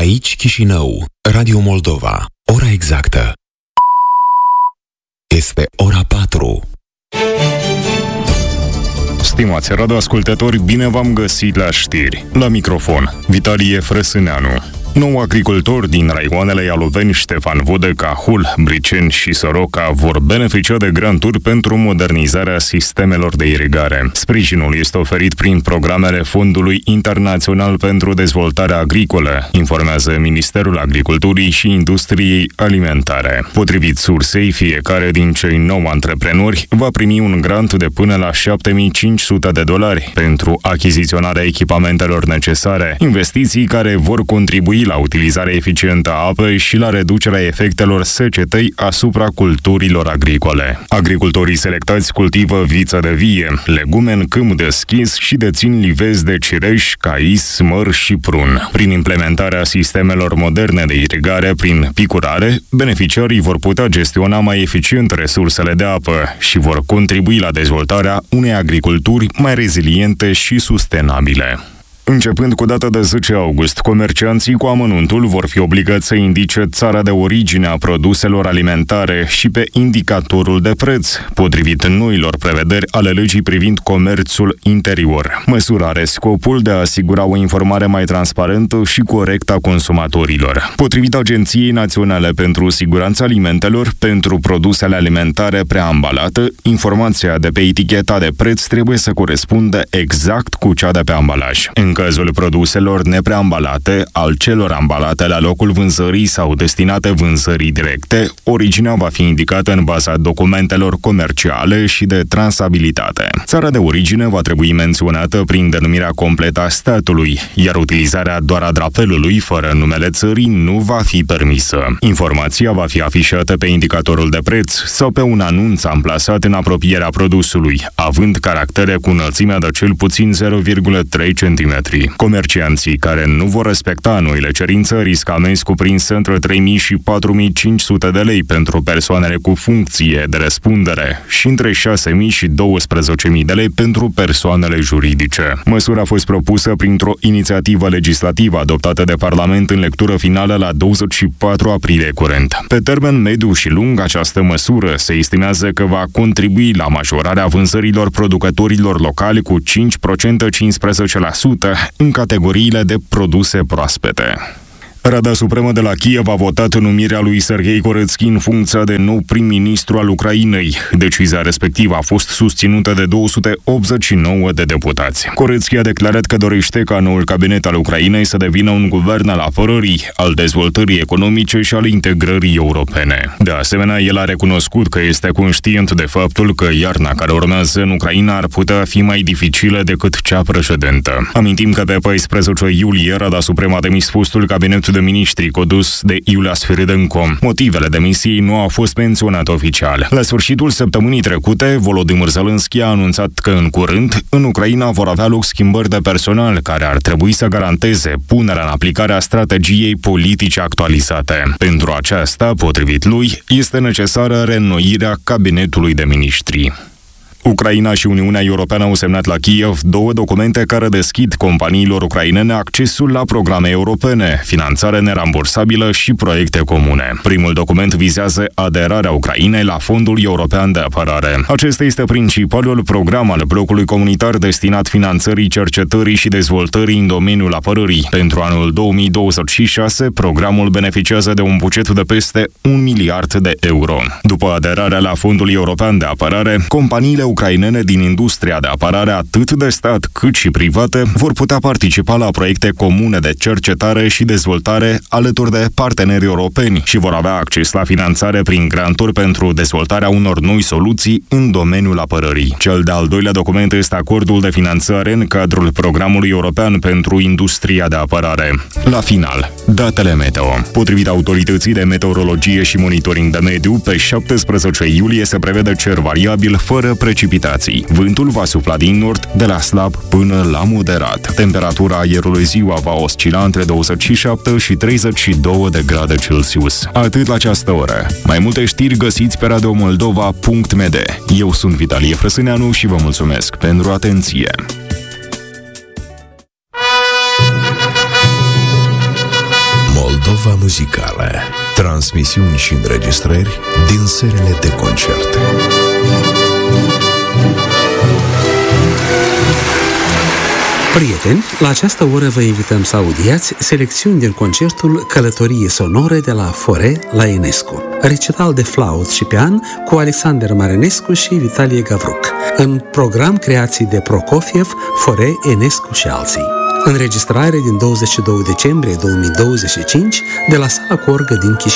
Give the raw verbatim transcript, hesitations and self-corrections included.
Aici Chișinău, Radio Moldova. Ora exactă este ora patru. Stimați radioascultători, bine v-am găsit la știri. La microfon, Vitalie Frăsâneanu. Nou agricultori din raioanele Ialoveni, Ștefan Vodă, Cahul, Briceni și Soroca vor beneficia de granturi pentru modernizarea sistemelor de irigare. Sprijinul este oferit prin programele Fondului Internațional pentru Dezvoltare Agricolă, informează Ministerul Agriculturii și Industriei Alimentare. Potrivit sursei, fiecare din cei nouă antreprenori va primi un grant de până la șapte mii cinci sute de dolari pentru achiziționarea echipamentelor necesare, investiții care vor contribui la utilizarea eficientă a apei și la reducerea efectelor secetei asupra culturilor agricole. Agricultorii selectați cultivă viță de vie, legume în câmp deschis și dețin livezi de cireș, cais, măr și prun. Prin implementarea sistemelor moderne de irigare prin picurare, beneficiarii vor putea gestiona mai eficient resursele de apă și vor contribui la dezvoltarea unei agriculturi mai reziliente și sustenabile. Începând cu data de zece august, comercianții cu amănuntul vor fi obligați să indice țara de origine a produselor alimentare și pe indicatorul de preț, potrivit noilor prevederi ale legii privind comerțul interior. Măsura are scopul de a asigura o informare mai transparentă și corectă a consumatorilor. Potrivit Agenției Naționale pentru Siguranța Alimentelor, pentru produsele alimentare preambalate, informația de pe eticheta de preț trebuie să corespundă exact cu cea de pe ambalaj. În cazul produselor nepreambalate, al celor ambalate la locul vânzării sau destinate vânzării directe, originea va fi indicată în baza documentelor comerciale și de trasabilitate. Țara de origine va trebui menționată prin denumirea completă a statului, iar utilizarea doar a drapelului fără numele țării nu va fi permisă. Informația va fi afișată pe indicatorul de preț sau pe un anunț amplasat în apropierea produsului, având caractere cu înălțimea de cel puțin zero virgulă trei centimetri. Comercianții care nu vor respecta noile cerințe riscă amenzi cuprinse între trei mii și patru mii cinci sute de lei pentru persoanele cu funcție de răspundere și între șase mii și douăsprezece mii de lei pentru persoanele juridice. Măsura a fost propusă printr-o inițiativă legislativă adoptată de Parlament în lectură finală la douăzeci și patru aprilie curent. Pe termen mediu și lung, această măsură se estimează că va contribui la majorarea vânzărilor producătorilor locali cu cinci la sută cincisprezece la sută în categoriile de produse proaspete. Rada Supremă de la Kiev a votat numirea lui Serghei Koretsky în funcția de nou prim-ministru al Ucrainei. Decizia respectivă a fost susținută de două sute optzeci și nouă de deputați. Koretsky a declarat că dorește ca noul cabinet al Ucrainei să devină un guvern al apărării, al dezvoltării economice și al integrării europene. De asemenea, el a recunoscut că este conștient de faptul că iarna care urmează în Ucraina ar putea fi mai dificilă decât cea precedentă. Amintim că pe paisprezece iulie Rada Supremă a demis fostul cabinet de miniștri condus de Iulia Sfiridenko. Motivele demisiei nu au fost menționate oficial. La sfârșitul săptămânii trecute, Volodymyr Zelensky a anunțat că în curând, în Ucraina vor avea loc schimbări de personal care ar trebui să garanteze punerea în aplicare a strategiei politice actualizate. Pentru aceasta, potrivit lui, este necesară reînnoirea cabinetului de miniștri. Ucraina și Uniunea Europeană au semnat la Kiev două documente care deschid companiilor ucrainene accesul la programe europene, finanțare nerambursabilă și proiecte comune. Primul document vizează aderarea Ucrainei la Fondul European de Apărare. Acesta este principalul program al blocului comunitar destinat finanțării cercetării și dezvoltării în domeniul apărării. Pentru anul două mii douăzeci și șase, programul beneficiază de un buget de peste un miliard de euro. După aderarea la Fondul European de Apărare, companiile ucrainene din industria de apărare, atât de stat cât și private, vor putea participa la proiecte comune de cercetare și dezvoltare alături de parteneri europeni și vor avea acces la finanțare prin granturi pentru dezvoltarea unor noi soluții în domeniul apărării. Cel de-al doilea document este acordul de finanțare în cadrul Programului European pentru Industria de Apărare. La final, datele meteo. Potrivit Autorității de Meteorologie și Monitoring de Mediu, pe șaptesprezece iulie se prevede cer variabil fără precipitații. Vântul va sufla din nord de la slab până la moderat. Temperatura aerului ziua va oscila între douăzeci și șapte și treizeci și două de grade Celsius. Atât la această oră. Mai multe știri găsiți pe radio moldova punct m d. Eu sunt Vitalie Frăsâneanu și vă mulțumesc pentru atenție. Moldova Muzicală. Transmisiuni și înregistrări din serile de concert. Prieteni, la această oră vă invităm să audiați selecțiuni din concertul Călătorie sonore de la Fore la Enescu. Recital de flaut și pian cu Alexander Marinescu și Vitalie Gavruc. În program creații de Prokofiev, Fore, Enescu și alții. Înregistrare din douăzeci și doi decembrie două mii douăzeci și cinci de la Sala Corgă din Chișinău.